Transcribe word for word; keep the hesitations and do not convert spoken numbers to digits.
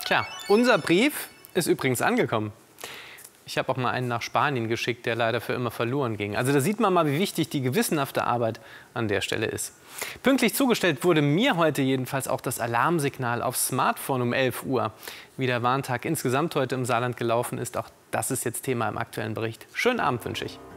Tja, unser Brief ist übrigens angekommen. Ich habe auch mal einen nach Spanien geschickt, der leider für immer verloren ging. Also da sieht man mal, wie wichtig die gewissenhafte Arbeit an der Stelle ist. Pünktlich zugestellt wurde mir heute jedenfalls auch das Alarmsignal aufs Smartphone um elf Uhr. Wie der Warntag insgesamt heute im Saarland gelaufen ist, auch das ist jetzt Thema im aktuellen Bericht. Schönen Abend wünsche ich.